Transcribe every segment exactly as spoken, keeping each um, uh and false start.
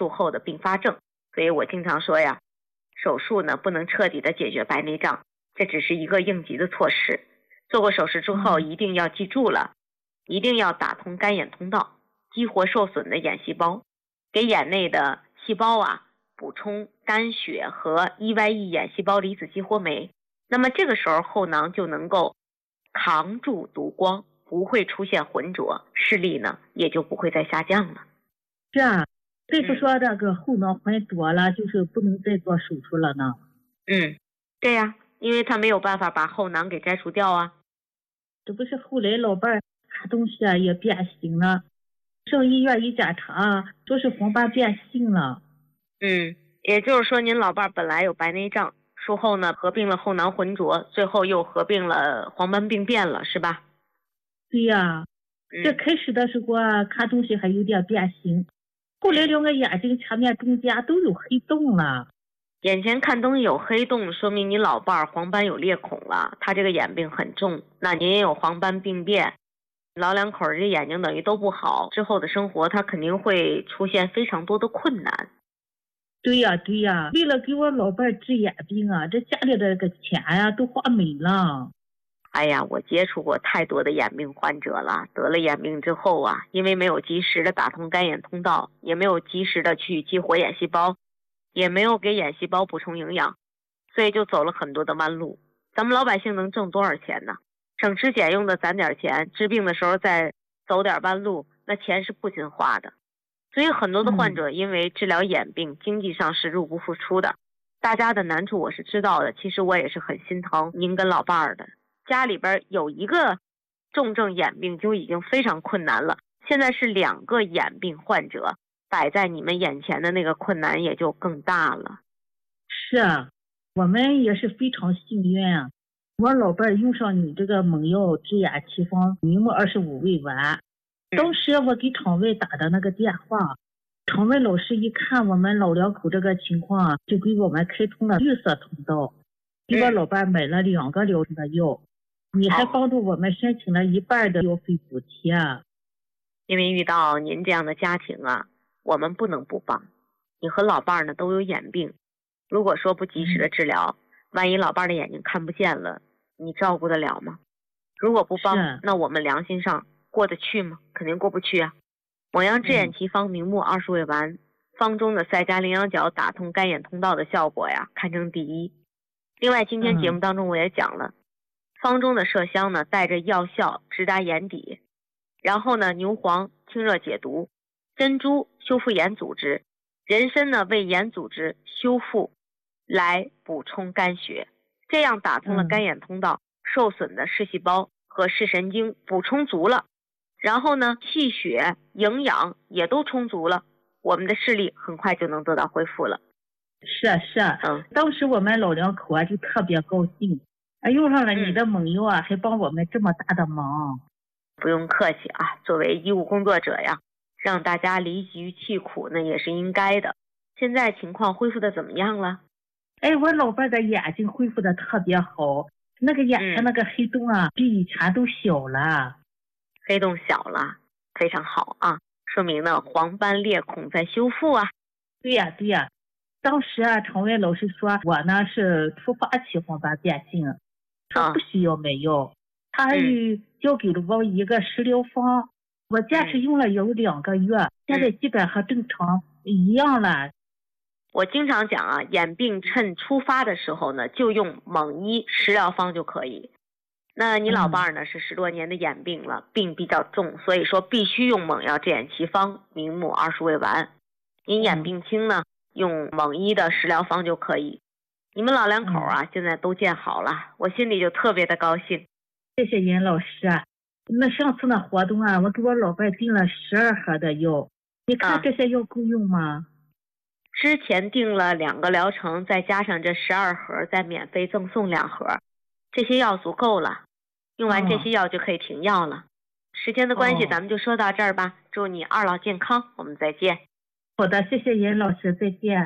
术后的并发症。所以我经常说呀，手术呢不能彻底的解决白内障，这只是一个应急的措施。做过手术之后一定要记住了，一定要打通干眼通道，激活受损的眼细胞，给眼内的细胞啊补充肝血和 E Y E 眼细胞离子激活酶。那么这个时候后囊就能够扛住毒光，不会出现浑浊，视力呢也就不会再下降了。 是啊，大夫说这个后囊浑浊了，就是不能再做手术了呢。 嗯，对呀，因为他没有办法把后囊给摘除掉啊。 这不是后来老伴看东西啊也变形了，上医院一检查说是黄斑变性了。 嗯，也就是说您老伴本来有白内障，术后呢合并了后囊浑浊，最后又合并了黄斑病变了，是吧？ 对呀，这开始的时候啊看东西还有点变形，后来两个眼睛前面中间都有黑洞了。 眼前看东西有黑洞，说明你老伴黄斑有裂孔了，他这个眼病很重。那您也有黄斑病变，老两口这眼睛等于都不好，之后的生活他肯定会出现非常多的困难。 对呀对呀，为了给我老伴治眼病啊，这家里的个钱呀、啊、都花没了。 哎呀，我接触过太多的眼病患者了，得了眼病之后啊，因为没有及时的打通干眼通道，也没有及时的去激活眼细胞，也没有给眼细胞补充营养，所以就走了很多的弯路。咱们老百姓能挣多少钱呢？省吃俭用的攒点钱，治病的时候再走点弯路，那钱是不禁花的。所以很多的患者因为治疗眼病，经济上是入不敷出的。大家的难处我是知道的，其实我也是很心疼您跟老伴儿的。家里边有一个重症眼病就已经非常困难了，现在是两个眼病患者摆在你们眼前的那个困难也就更大了。 是啊，我们也是非常幸运啊。我老伴用上你这个猛药治眼奇方明目二十五味丸，当时我给厂外打的那个电话，厂外老师一看我们老两口这个情况，就给我们开通了绿色通道，给我老伴买了两个疗程的药。你还帮助我们申请了一半的药费补贴。 因为遇到您这样的家庭啊，我们不能不帮。你和老伴呢都有眼病，如果说不及时的治疗，嗯、万一老伴的眼睛看不见了，你照顾得了吗？如果不帮，那我们良心上过得去吗？肯定过不去啊。蒙阳治眼奇方明目二十味丸，方中的赛加羚羊角打通干眼通道的效果呀，堪称第一。另外，今天节目当中我也讲了。嗯方中的麝香呢，带着药效直达眼底，然后呢，牛黄清热解毒，珍珠修复眼组织，人参呢为眼组织修复来补充肝血，这样打通了干眼通道，嗯、受损的视细胞和视神经补充足了，然后呢，气血营养也都充足了，我们的视力很快就能得到恢复了。 是啊是啊，嗯，当时我们老两口啊就特别高兴。用上了你的猛药啊、嗯、还帮我们这么大的忙。 不用客气啊，作为医务工作者呀，让大家离疾于气苦那也是应该的。现在情况恢复的怎么样了？ 哎，我老伴的眼睛恢复的特别好，那个眼前那个黑洞啊、嗯、比以前都小了。 黑洞小了，非常好啊，说明呢黄斑裂孔在修复啊。 对呀、啊、对呀、啊，当时啊厂外老师说我呢是突发期黄斑变性，他不需要买药，啊、他还交给了我一个食疗方，我坚持用了有两个月，嗯、现在基本和正常一样了。 我经常讲啊，眼病趁初发的时候呢，就用蒙医食疗方就可以。那你老伴儿呢、嗯、是十多年的眼病了，病比较重，所以说必须用蒙药治眼奇方明目二十味丸。您眼病轻呢，用蒙医的食疗方就可以。你们老两口啊、嗯、现在都见好了，我心里就特别的高兴。 谢谢严老师啊，那上次那活动啊，我给我老伴订了十二盒的药，你看这些药够用吗？ 啊、之前订了两个疗程，再加上这十二盒，再免费赠送两盒，这些药足够了，用完这些药就可以停药了。哦、时间的关系，咱们就说到这儿吧。祝你二老健康，我们再见。 好的，谢谢严老师，再见。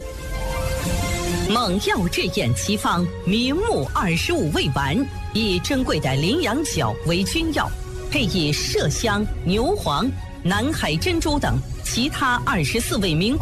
猛药治眼奇方明目二十五味丸，以珍贵的羚羊角为君药，配以麝香、牛黄、南海珍珠等其他二十四味名